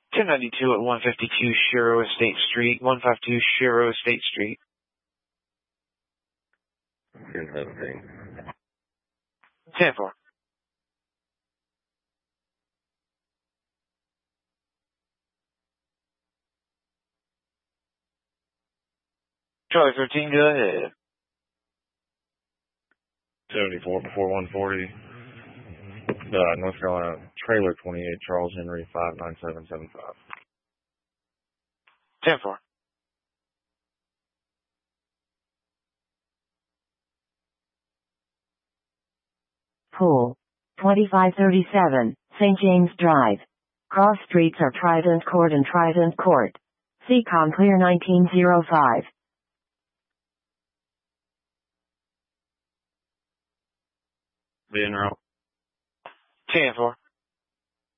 1092 at 152 Shiro Estate Street, 152 Shiro Estate Street. 1017. 10-4. Charlie 13, go ahead. 74 before 140. North Carolina, trailer 28, Charles Henry, 59775. 10-4. Pool. 2537, St. James Drive. Cross streets are Trident Court and Trident Court. Seacom clear 1905. Being route. 10-4.